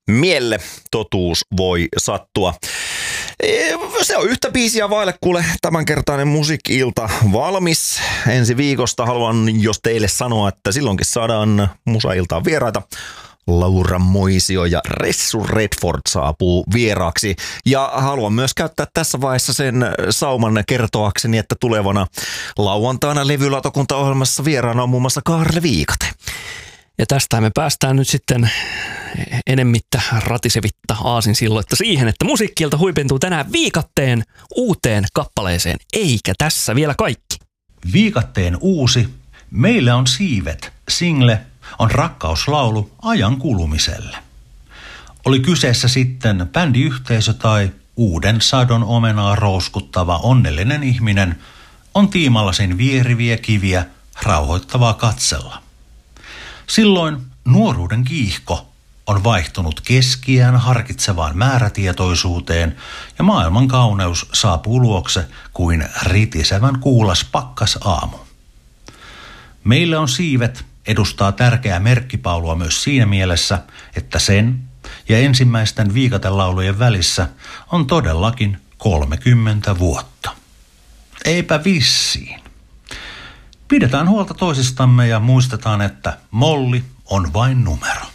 mielle totuus voi sattua. Se on yhtä biisiä vaille, kuule, tämänkertainen musiikki-ilta valmis. Ensi viikosta haluan jos teille sanoa, että silloinkin saadaan musailtaan vieraita. Laura Moisio ja Ressu Redford saapuu vieraaksi. Ja haluan myös käyttää tässä vaiheessa sen sauman kertoakseni, että tulevana lauantaina levylautakuntaohjelmassa vieraana on muun muassa Kaarle Viikate. Ja tästä me päästään nyt sitten enemmittä ratisevitta aasinsilloitta siihen, että musiikkiilta huipentuu tänään Viikatteen uuteen kappaleeseen. Eikä tässä vielä kaikki. Viikatteen uusi Meille on siivet single on rakkauslaulu ajan kulumiselle. Oli kyseessä sitten bändiyhteisö tai uuden sadon omenaa rouskuttava onnellinen ihminen, on tiimalla sen vieriviä kiviä rauhoittavaa katsella. Silloin nuoruuden kiihko on vaihtunut keskiään harkitsevaan määrätietoisuuteen ja maailman kauneus saapuu luokse kuin ritisevän kuulas pakkas aamu. Meille on siivet edustaa tärkeää merkkipaulua myös siinä mielessä, että sen ja ensimmäisten viikatelaulujen välissä on todellakin 30 vuotta. Eipä vissiin. Pidetään huolta toisistamme ja muistetaan, että molli on vain numero.